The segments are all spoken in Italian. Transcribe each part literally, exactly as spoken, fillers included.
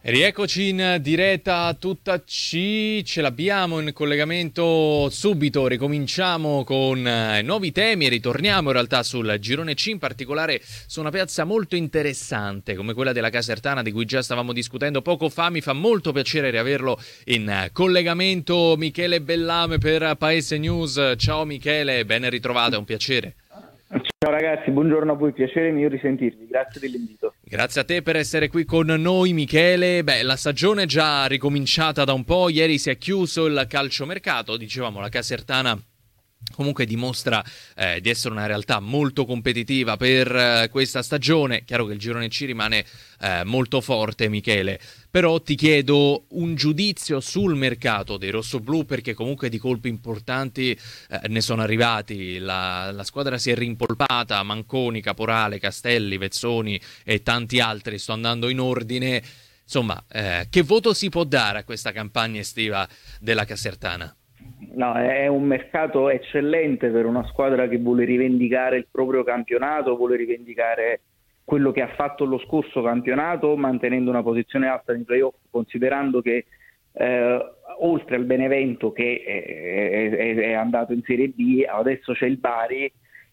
Rieccoci in diretta tutta C, ce l'abbiamo in collegamento subito, ricominciamo con eh, nuovi temi e ritorniamo in realtà sul girone C, in particolare su una piazza molto interessante come quella della Casertana di cui già stavamo discutendo poco fa. Mi fa molto piacere riaverlo in eh, collegamento Michele Bellame per Paese News. Ciao Michele, ben ritrovato, è un piacere. Ciao ragazzi, buongiorno a voi, piacere mio risentirvi, grazie dell'invito. Grazie a te per essere qui con noi Michele. Beh, la stagione è già ricominciata da un po', ieri si è chiuso il calciomercato, dicevamo la Casertana comunque dimostra eh, di essere una realtà molto competitiva per eh, questa stagione. Chiaro che il girone C rimane eh, molto forte, Michele, però ti chiedo un giudizio sul mercato dei rossoblù, perché comunque di colpi importanti eh, ne sono arrivati. La, la squadra si è rimpolpata: Manconi, Caporale, Castelli, Vezzoni e tanti altri. Sto andando in ordine. Insomma, eh, che voto si può dare a questa campagna estiva della Casertana? No, è un mercato eccellente per una squadra che vuole rivendicare il proprio campionato, vuole rivendicare quello che ha fatto lo scorso campionato, mantenendo una posizione alta nei playoff, considerando che eh, oltre al Benevento che è, è, è andato in Serie B, adesso c'è il Bari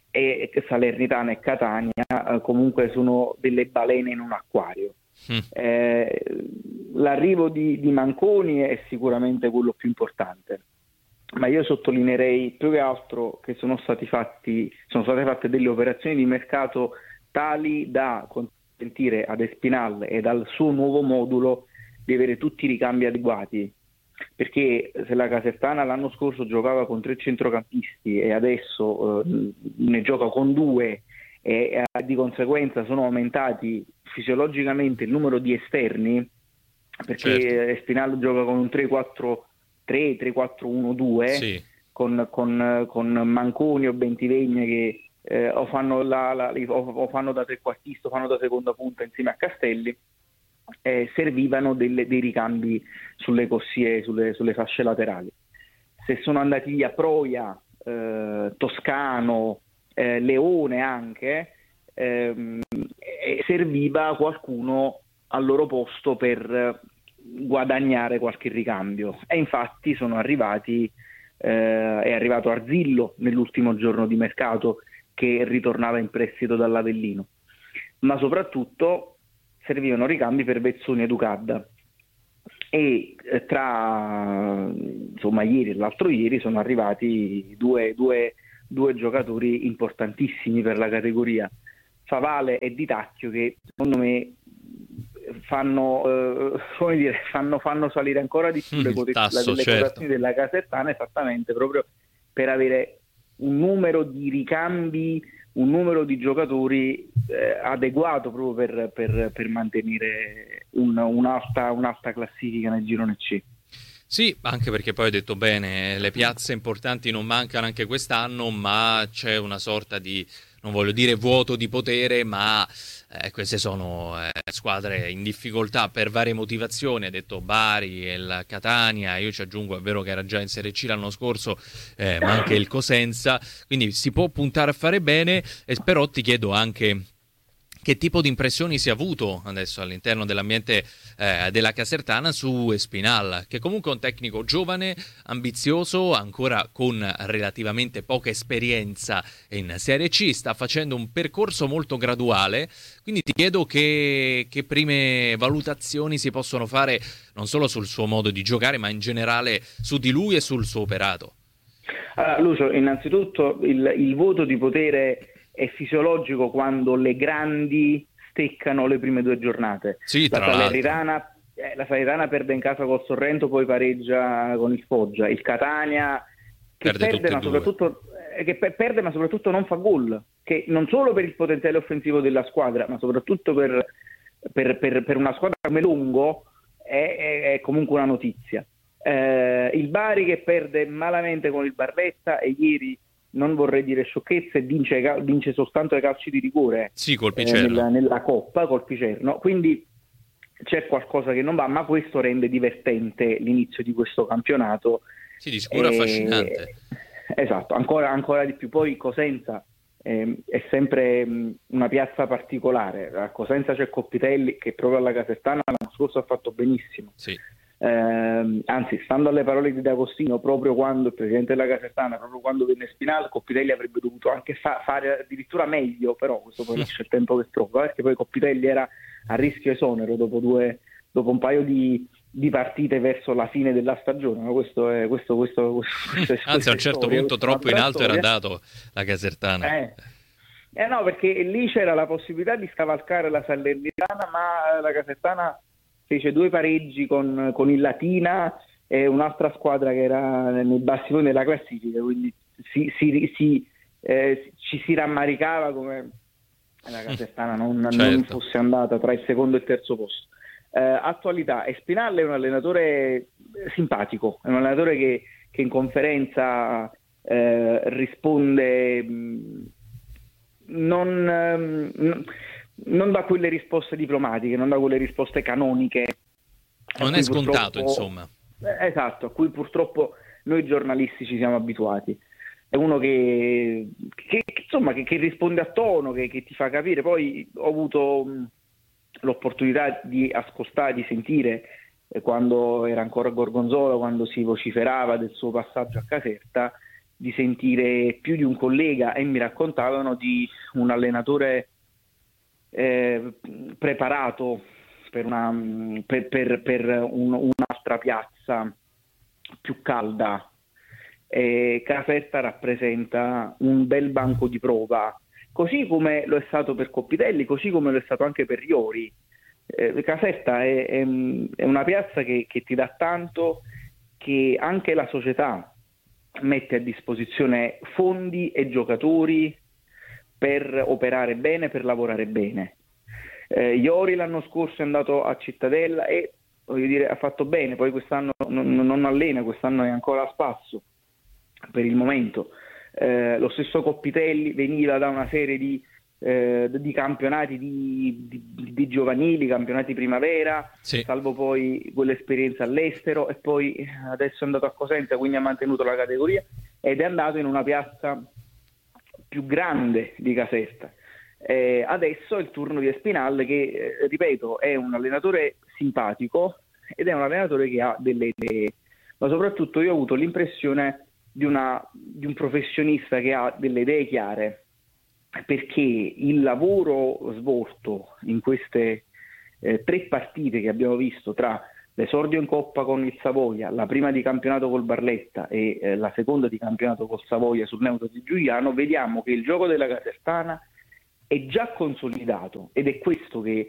e Salernitana e Catania, eh, comunque sono delle balene in un acquario. Mm. Eh, l'arrivo di, di Manconi è sicuramente quello più importante, ma io sottolineerei più che altro che sono stati fatti sono state fatte delle operazioni di mercato tali da consentire ad Espinal e dal suo nuovo modulo di avere tutti i ricambi adeguati, perché se la Casertana l'anno scorso giocava con tre centrocampisti e adesso eh, ne gioca con due e eh, di conseguenza sono aumentati fisiologicamente il numero di esterni, perché certo. Espinal gioca con un tre quattro tre, tre quattro uno due, sì. con, con, con Manconi o Bentivegna che eh, o, fanno la, la, o, o fanno da trequartista o fanno da seconda punta insieme a Castelli, eh, servivano delle, dei ricambi sulle corsie, sulle, sulle fasce laterali. Se sono andati via Proia, eh, Toscano, eh, Leone anche, ehm, serviva qualcuno al loro posto per guadagnare qualche ricambio, e infatti sono arrivati eh, è arrivato Arzillo nell'ultimo giorno di mercato, che ritornava in prestito dall'Avellino, ma soprattutto servivano ricambi per Vezzoni e Ducadda, e eh, tra insomma ieri e l'altro ieri sono arrivati due, due, due giocatori importantissimi per la categoria, Favale e Di Tacchio, che secondo me fanno eh, come dire fanno, fanno salire ancora di più le quotazioni certo. della Casertana, esattamente proprio per avere un numero di ricambi, un numero di giocatori eh, adeguato proprio per, per, per mantenere un, un'alta, un'alta classifica nel girone C. Sì, anche perché poi hai detto bene, le piazze importanti non mancano anche quest'anno, ma c'è una sorta di, non voglio dire vuoto di potere, ma eh, queste sono eh, squadre in difficoltà per varie motivazioni. Ha detto Bari e il Catania, io ci aggiungo, è vero che era già in Serie C l'anno scorso, eh, ma anche il Cosenza, quindi si può puntare a fare bene. E però ti chiedo anche che tipo di impressioni si è avuto adesso all'interno dell'ambiente eh, della Casertana su Espinal, che comunque è un tecnico giovane, ambizioso, ancora con relativamente poca esperienza in Serie C, sta facendo un percorso molto graduale, quindi ti chiedo che, che prime valutazioni si possono fare non solo sul suo modo di giocare, ma in generale su di lui e sul suo operato. Allora, Lucio, innanzitutto il, il voto di potere è fisiologico quando le grandi steccano le prime due giornate. Sì, la Salernitana, eh, la Salernitana perde in casa col Sorrento, poi pareggia con il Foggia. Il Catania che perde, perde ma soprattutto eh, che pe- perde ma soprattutto non fa gol, che non solo per il potenziale offensivo della squadra, ma soprattutto per, per, per, per una squadra come Lungo è, è, è comunque una notizia. Eh, il Bari che perde malamente con il Barletta, e ieri, non vorrei dire sciocchezze, vince, vince soltanto ai calci di rigore, sì, col eh, nella, nella Coppa col Picerno, quindi c'è qualcosa che non va, ma questo rende divertente l'inizio di questo campionato. Sì, di sicuro affascinante. Esatto, ancora, ancora di più. Poi Cosenza eh, è sempre mh, una piazza particolare. A Cosenza c'è Coppitelli che proprio alla Casertana l'anno scorso ha fatto benissimo. Sì. Eh, anzi, stando alle parole di D'Agostino, proprio quando il presidente della Casertana, proprio quando venne Spinal, Coppitelli avrebbe dovuto anche fa- fare addirittura meglio, però questo poi lascia il tempo che trova, perché poi Coppitelli era a rischio esonero dopo, due, dopo un paio di, di partite verso la fine della stagione, ma questo è questo, questo, questo, questo Anzi, a un certo storia, punto troppo in alto storia. Era andato la Casertana. Eh. eh no, perché lì c'era la possibilità di scavalcare la Salernitana, ma la Casertana fece due pareggi con, con il Latina e un'altra squadra che era nei bassi fondi della classifica, quindi si, si, si, eh, ci si rammaricava come la Casertana non, certo. non fosse andata tra il secondo e il terzo posto. Eh, attualità, Espinal è un allenatore simpatico, è un allenatore che, che in conferenza eh, risponde mh, non... Mh, non dà quelle risposte diplomatiche, non dà quelle risposte canoniche. Non è scontato, insomma. Esatto, a cui purtroppo noi giornalisti ci siamo abituati. È uno che, che insomma, che, che risponde a tono, che, che ti fa capire. Poi ho avuto mh, l'opportunità di ascoltare, di sentire, eh, quando era ancora a Gorgonzola, quando si vociferava del suo passaggio a Caserta, di sentire più di un collega, e mi raccontavano di un allenatore Eh, preparato per, una, per, per, per un, un'altra piazza più calda. E Caserta rappresenta un bel banco di prova, così come lo è stato per Coppitelli, così come lo è stato anche per Iori. Eh, Caserta è, è, è una piazza che, che ti dà tanto, che anche la società mette a disposizione fondi e giocatori per operare bene, per lavorare bene. Eh, Iori l'anno scorso è andato a Cittadella e, voglio dire, ha fatto bene, poi quest'anno non, non allena, quest'anno è ancora a spasso per il momento. Eh, lo stesso Coppitelli veniva da una serie di, eh, di campionati di, di, di giovanili, campionati primavera, sì. Salvo poi quell'esperienza all'estero, e poi adesso è andato a Cosenza, quindi ha mantenuto la categoria ed è andato in una piazza più grande di Caserta. Eh, adesso è il turno di Espinal che, eh, ripeto, è un allenatore simpatico ed è un allenatore che ha delle idee, ma soprattutto io ho avuto l'impressione di, una, di un professionista che ha delle idee chiare, perché il lavoro svolto in queste eh, tre partite che abbiamo visto, tra l'esordio in Coppa con il Savoia, la prima di campionato col Barletta e eh, la seconda di campionato col Savoia sul neutro di Giuliano, vediamo che il gioco della Casertana è già consolidato, ed è questo che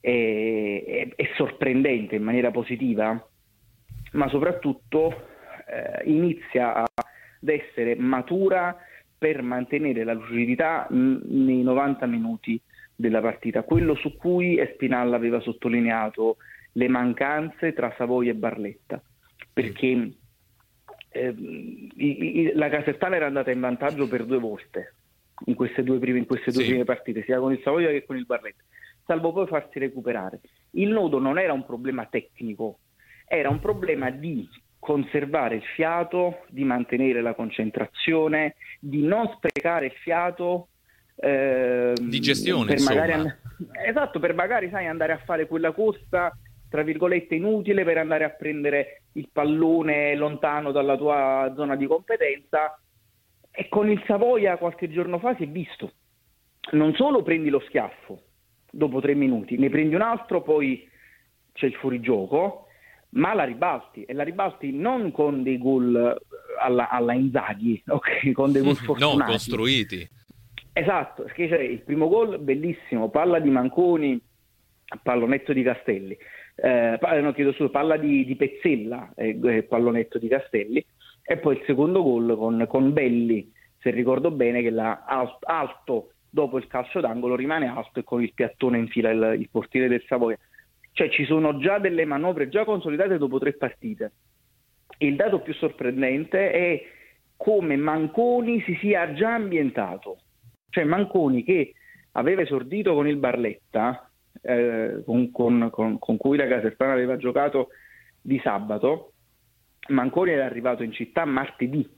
è, è, è sorprendente in maniera positiva, ma soprattutto eh, inizia a, ad essere matura per mantenere la lucidità mh, nei novanta minuti della partita, quello su cui Espinal aveva sottolineato le mancanze tra Savoia e Barletta, perché eh, i, i, la Casertana era andata in vantaggio per due volte in queste due prime, in queste due sì. prime partite, sia con il Savoia che con il Barletta, salvo poi farsi recuperare. Il nodo non era un problema tecnico, era un problema di conservare il fiato, di mantenere la concentrazione, di non sprecare il fiato, eh, di gestione, per insomma. magari and- esatto, per magari sai andare a fare quella corsa tra virgolette inutile per andare a prendere il pallone lontano dalla tua zona di competenza. E con il Savoia qualche giorno fa si è visto, non solo prendi lo schiaffo dopo tre minuti, ne prendi un altro, poi c'è il fuorigioco, ma la ribalti, e la ribalti non con dei gol alla, alla Inzaghi, okay? Con dei gol fortunati. No, costruiti. Esatto, perché c'è il primo gol bellissimo, palla di Manconi, pallonetto di Castelli, eh, no, chiedo scusa, palla di, di Pezzella, eh, pallonetto di Castelli, e poi il secondo gol con, con Belli, se ricordo bene, che là alto, alto dopo il calcio d'angolo rimane alto e con il piattone infila il, il portiere del Savoia. Cioè ci sono già delle manovre già consolidate dopo tre partite. Il dato più sorprendente è come Manconi si sia già ambientato. Cioè Manconi, che aveva esordito con il Barletta, eh, con, con, con, con cui la Casertana aveva giocato di sabato, Manconi era arrivato in città martedì,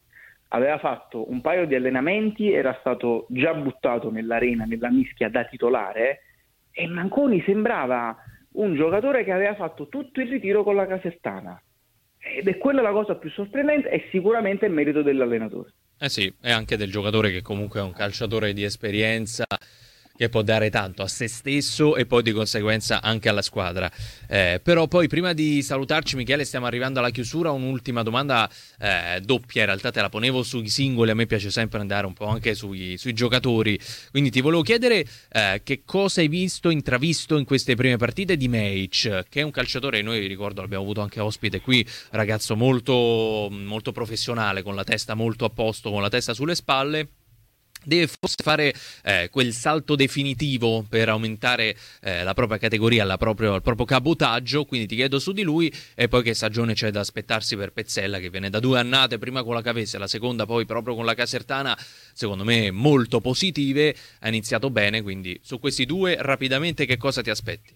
aveva fatto un paio di allenamenti, era stato già buttato nell'arena, nella mischia da titolare, e Manconi sembrava un giocatore che aveva fatto tutto il ritiro con la Casertana, ed è quella la cosa più sorprendente, e sicuramente il merito dell'allenatore. Eh sì, è anche del giocatore che comunque è un calciatore di esperienza, che può dare tanto a se stesso e poi di conseguenza anche alla squadra. Eh, però poi prima di salutarci, Michele, stiamo arrivando alla chiusura. Un'ultima domanda eh, doppia, in realtà te la ponevo sui singoli, a me piace sempre andare un po' anche sui, sui giocatori, quindi ti volevo chiedere eh, che cosa hai visto, intravisto in queste prime partite di Meic, che è un calciatore, noi ricordo l'abbiamo avuto anche ospite qui, ragazzo molto, molto professionale, con la testa molto a posto, con la testa sulle spalle. Deve forse fare eh, quel salto definitivo per aumentare eh, la propria categoria, la proprio, il proprio cabotaggio, quindi ti chiedo su di lui, e poi che stagione c'è da aspettarsi per Pezzella, che viene da due annate, prima con la Cavese, la seconda poi proprio con la Casertana, secondo me molto positive, ha iniziato bene, quindi su questi due rapidamente che cosa ti aspetti?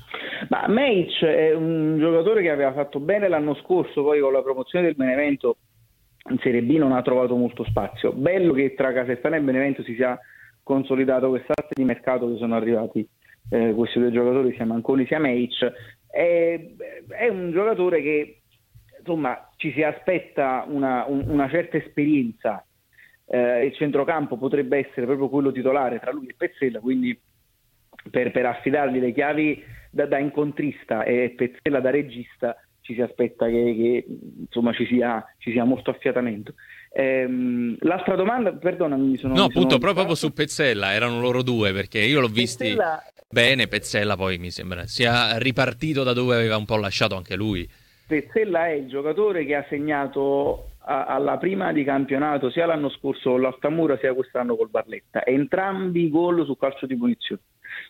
Ma Meic è un giocatore che aveva fatto bene l'anno scorso, poi con la promozione del Benevento in Serie B non ha trovato molto spazio. Bello che tra Casertana e Benevento si sia consolidato quest'arte di mercato, che sono arrivati eh, questi due giocatori, sia Manconi sia Meic. È, è un giocatore che insomma ci si aspetta una, un, una certa esperienza. Eh, il centrocampo potrebbe essere proprio quello titolare tra lui e Pezzella, quindi per, per affidargli le chiavi da, da incontrista e Pezzella da regista ci si aspetta che, che insomma ci sia, ci sia molto affiatamento. Ehm, l'altra domanda, perdonami, mi sono... No, mi appunto, sono proprio su Pezzella, erano loro due, perché io l'ho visti Pezzella... bene, Pezzella poi mi sembra sia ripartito da dove aveva un po' lasciato anche lui. Pezzella è il giocatore che ha segnato a, alla prima di campionato sia l'anno scorso con l'Altamura sia quest'anno col Barletta, entrambi i gol su calcio di punizione.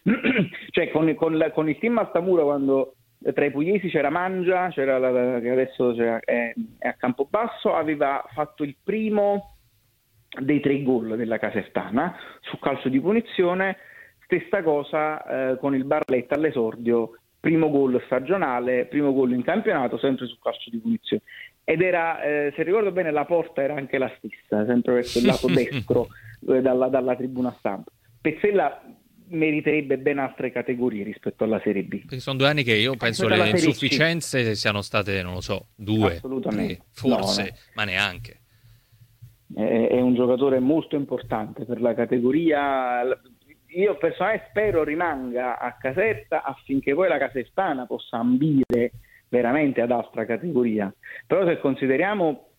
Cioè con, con, la, con il team Altamura, quando tra i pugliesi c'era Mangia, c'era la, la, che adesso c'era, è, è a Campobasso, aveva fatto il primo dei tre gol della Casertana su calcio di punizione. Stessa cosa eh, con il Barletta all'esordio, primo gol stagionale, primo gol in campionato, sempre su calcio di punizione. Ed era, eh, se ricordo bene, la porta era anche la stessa, sempre verso il lato destro eh, dalla, dalla tribuna stampa. Pezzella meriterebbe ben altre categorie rispetto alla Serie B. Perché sono due anni che io penso le insufficienze siano state, non lo so, due, assolutamente tre, forse, no, no. ma neanche. È, è un giocatore molto importante per la categoria. Io personalmente spero rimanga a Caserta affinché poi la Casertana possa ambire veramente ad altra categoria. Però se consideriamo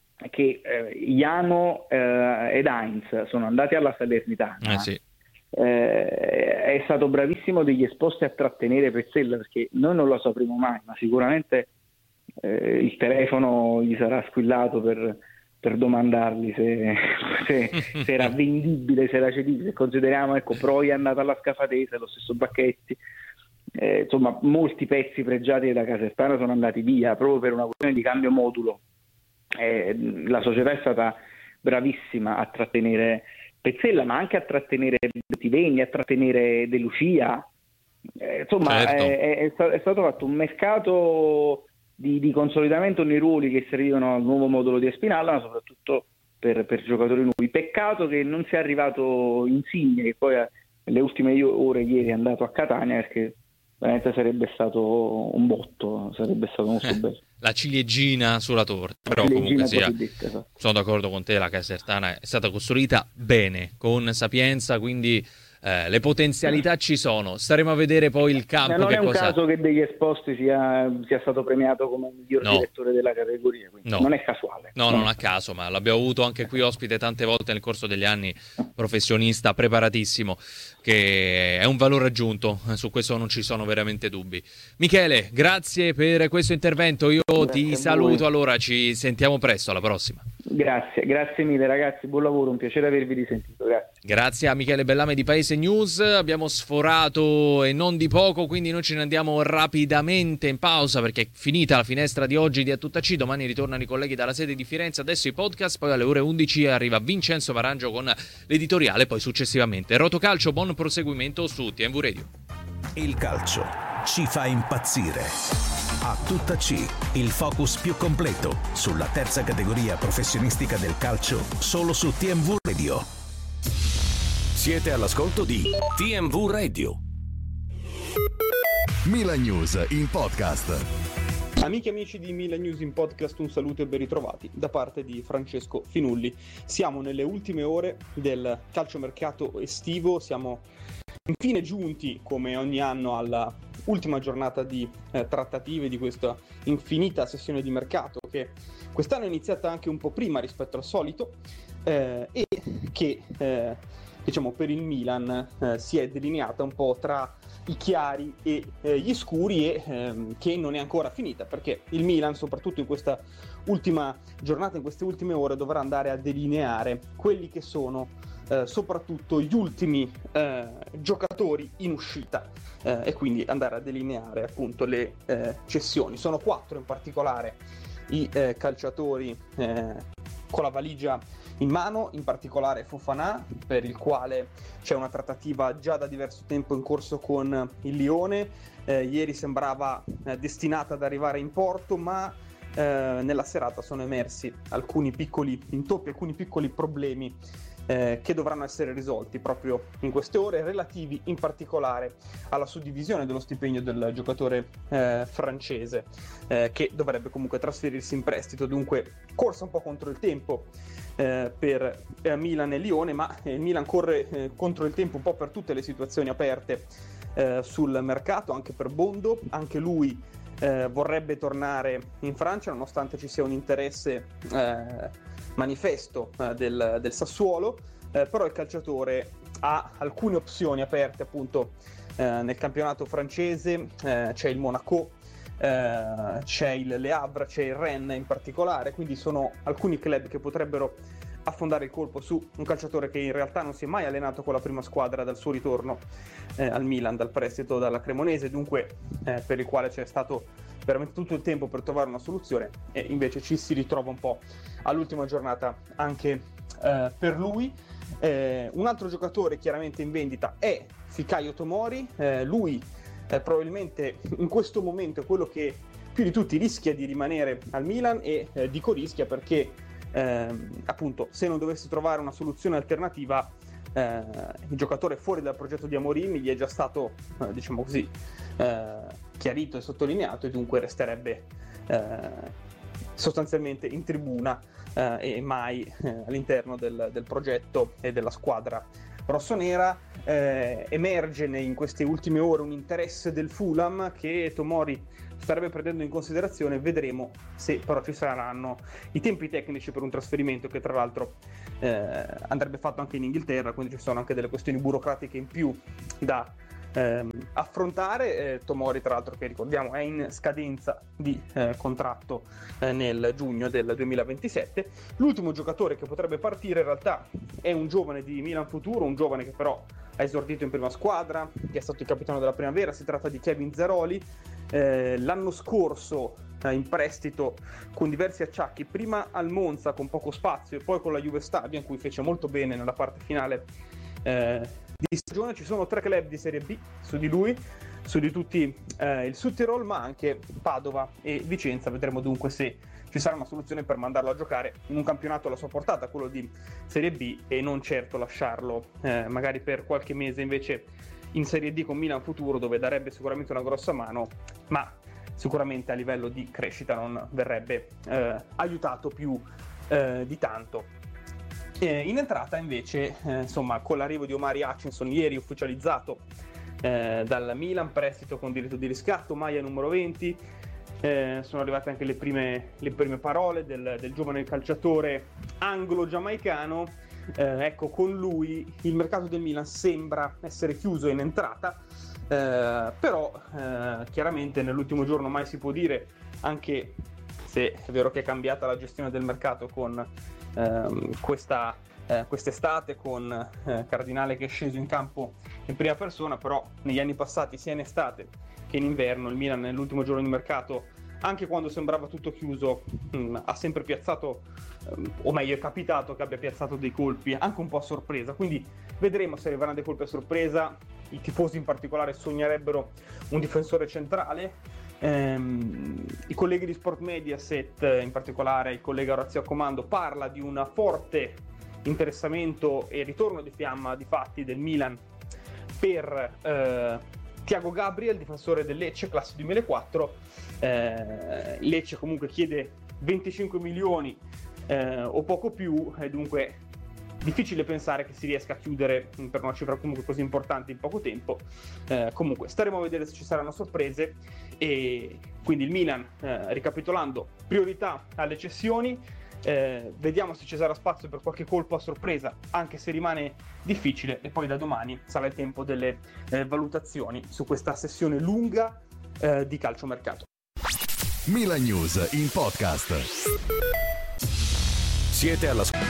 che eh, Iano eh, ed Heinz sono andati alla Salernitana, eh sì. Eh, è stato bravissimo degli esposti a trattenere Pezzella, perché noi non lo sapremo mai, ma sicuramente eh, il telefono gli sarà squillato per, per domandargli se, se, se era vendibile, se era cedibile. Consideriamo, ecco, Proi è andato alla Scafatese, lo stesso Bacchetti, eh, insomma molti pezzi pregiati da Casertana sono andati via proprio per una questione di cambio modulo. Eh, la società è stata bravissima a trattenere Pezzella, ma anche a trattenere Tivegni, a trattenere De Lucia. Eh, insomma, certo. è, è, è stato fatto un mercato di, di consolidamento nei ruoli che servivano al nuovo modulo di Espinalla, ma soprattutto per, per giocatori nuovi. Peccato che non sia arrivato Insigne, che poi nelle ultime ore ieri è andato a Catania, perché veramente sarebbe stato un botto, sarebbe stato molto eh. bello. La ciliegina sulla torta, però comunque sia, esatto. Sono d'accordo con te, la Casertana è stata costruita bene, con sapienza, quindi eh, le potenzialità ci sono. Staremo a vedere poi il campo. Non che è un cosa... caso che degli esposti sia, sia stato premiato come miglior no. direttore della categoria, quindi no. non è casuale. No, non a caso, ma l'abbiamo avuto anche qui ospite tante volte nel corso degli anni, professionista preparatissimo, che è un valore aggiunto, su questo non ci sono veramente dubbi. Michele, grazie per questo intervento, io grazie ti saluto, allora ci sentiamo presto, alla prossima. Grazie, grazie mille ragazzi, buon lavoro, un piacere avervi risentito, grazie. Grazie a Michele Bellame di Paese News, abbiamo sforato e non di poco, quindi noi ce ne andiamo rapidamente in pausa perché è finita la finestra di oggi di A Tutta C, domani ritornano i colleghi dalla sede di Firenze, adesso i podcast, poi alle ore undici arriva Vincenzo Varangio con l'editoriale, poi successivamente Rotocalcio, buon proseguimento su T M V Radio. Il calcio ci fa impazzire. A tutta C, il focus più completo sulla terza categoria professionistica del calcio, solo su T M V Radio. Siete all'ascolto di T M V Radio. Milan News in podcast. Amiche e amici di Milan News in podcast, un saluto e ben ritrovati da parte di Francesco Finulli. Siamo nelle ultime ore del calciomercato estivo, siamo infine giunti come ogni anno alla ultima giornata di eh, trattative di questa infinita sessione di mercato che quest'anno è iniziata anche un po' prima rispetto al solito eh, e che eh, diciamo per il Milan eh, si è delineata un po' tra i chiari e eh, gli scuri e ehm, che non è ancora finita, perché il Milan soprattutto in questa ultima giornata, in queste ultime ore, dovrà andare a delineare quelli che sono eh, soprattutto gli ultimi eh, giocatori in uscita eh, e quindi andare a delineare appunto le eh, cessioni. Sono quattro in particolare i eh, calciatori eh, con la valigia in mano, in particolare Fofana, per il quale c'è una trattativa già da diverso tempo in corso con il Lione. Eh, ieri sembrava eh, destinata ad arrivare in porto, ma eh, nella serata sono emersi alcuni piccoli intoppi, alcuni piccoli problemi eh, che dovranno essere risolti proprio in queste ore, relativi in particolare alla suddivisione dello stipendio del giocatore eh, francese, eh, che dovrebbe comunque trasferirsi in prestito. Dunque corsa un po' contro il tempo Eh, per eh, Milan e Lione, ma il eh, Milan corre eh, contro il tempo un po' per tutte le situazioni aperte eh, sul mercato, anche per Bondo. Anche lui eh, vorrebbe tornare in Francia nonostante ci sia un interesse eh, manifesto eh, del, del Sassuolo, eh, però il calciatore ha alcune opzioni aperte appunto eh, nel campionato francese. Eh, c'è il Monaco, Uh, c'è il Le Havre, c'è il Rennes in particolare, quindi sono alcuni club che potrebbero affondare il colpo su un calciatore che in realtà non si è mai allenato con la prima squadra dal suo ritorno eh, al Milan, dal prestito dalla Cremonese, dunque eh, per il quale c'è stato veramente tutto il tempo per trovare una soluzione, e invece ci si ritrova un po' all'ultima giornata anche eh, per lui. Eh, un altro giocatore chiaramente in vendita è Fikayo Tomori, eh, lui Eh, probabilmente in questo momento è quello che più di tutti rischia di rimanere al Milan, e eh, dico rischia perché ehm, appunto se non dovesse trovare una soluzione alternativa eh, il giocatore fuori dal progetto di Amorim gli è già stato eh, diciamo così eh, chiarito e sottolineato, e dunque resterebbe eh, sostanzialmente in tribuna eh, e mai eh, all'interno del, del progetto e della squadra rossonera. Eh, emerge in queste ultime ore un interesse del Fulham che Tomori starebbe prendendo in considerazione. Vedremo se però ci saranno i tempi tecnici per un trasferimento, che tra l'altro eh, andrebbe fatto anche in Inghilterra, quindi ci sono anche delle questioni burocratiche in più da ehm, affrontare. eh, Tomori tra l'altro, che ricordiamo è in scadenza di eh, contratto eh, nel giugno del duemilaventisette. L'ultimo giocatore che potrebbe partire in realtà è un giovane di Milan Futuro, un giovane che però ha esordito in prima squadra, che è stato il capitano della primavera. Si tratta di Kevin Zeroli, eh, l'anno scorso eh, in prestito con diversi acciacchi, prima al Monza con poco spazio e poi con la Juve Stabia, in cui fece molto bene nella parte finale eh, di stagione. Ci sono tre club di Serie B su di lui, su di tutti eh, il Südtirol, ma anche Padova e Vicenza. Vedremo dunque se ci sarà una soluzione per mandarlo a giocare in un campionato alla sua portata, quello di Serie B, e non certo lasciarlo eh, magari per qualche mese invece in Serie D con Milan Futuro, dove darebbe sicuramente una grossa mano, ma sicuramente a livello di crescita non verrebbe eh, aiutato più eh, di tanto. Eh, in entrata invece, eh, insomma, con l'arrivo di Omari Hutchinson, ieri ufficializzato eh, dal Milan, prestito con diritto di riscatto, maglia numero venti, eh, sono arrivate anche le prime, le prime parole del, del giovane calciatore anglo-giamaicano. Eh, ecco, con lui il mercato del Milan sembra essere chiuso in entrata, eh, però eh, chiaramente nell'ultimo giorno mai si può dire, anche se è vero che è cambiata la gestione del mercato con ehm, questa eh, quest'estate, con eh, Cardinale che è sceso in campo in prima persona, però negli anni passati sia in estate che in inverno il Milan nell'ultimo giorno di mercato anche quando sembrava tutto chiuso, mh, ha sempre piazzato, um, o meglio è capitato che abbia piazzato dei colpi anche un po' a sorpresa, quindi vedremo se arriveranno dei colpi a sorpresa. I tifosi in particolare sognerebbero un difensore centrale. Ehm, i colleghi di Sport Mediaset, in particolare il collega Orazio Comando, parla di un forte interessamento e ritorno di fiamma di fatti del Milan per eh, Thiago Gabriel, difensore del Lecce, classe duemilaquattro. eh, Lecce comunque chiede venticinque milioni eh, o poco più, e dunque difficile pensare che si riesca a chiudere per una cifra comunque così importante in poco tempo. Eh, comunque staremo a vedere se ci saranno sorprese, e quindi il Milan, eh, ricapitolando, priorità alle cessioni. Eh, vediamo se ci sarà spazio per qualche colpo a sorpresa, anche se rimane difficile, e poi da domani sarà il tempo delle eh, valutazioni su questa sessione lunga eh, di calciomercato. Milan News in podcast. Siete alla